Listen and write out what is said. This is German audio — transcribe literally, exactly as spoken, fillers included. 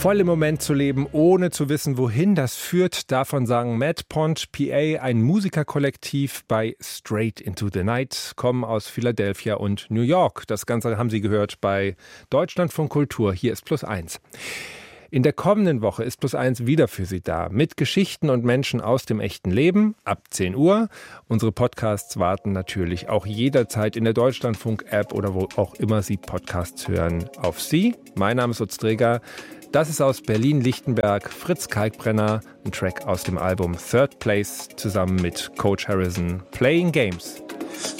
Voll im Moment zu leben, ohne zu wissen, wohin das führt, davon sagen Matt Pond, P A, ein Musikerkollektiv bei Straight into the Night, kommen aus Philadelphia und New York. Das Ganze haben Sie gehört bei Deutschlandfunk Kultur. Hier ist Plus eins. In der kommenden Woche ist Plus eins wieder für Sie da, mit Geschichten und Menschen aus dem echten Leben, ab zehn Uhr. Unsere Podcasts warten natürlich auch jederzeit in der Deutschlandfunk-App oder wo auch immer Sie Podcasts hören auf Sie. Mein Name ist Utz Dreger. Das ist aus Berlin-Lichtenberg Fritz Kalkbrenner, ein Track aus dem Album Third Place zusammen mit Coach Harrison, Playing Games.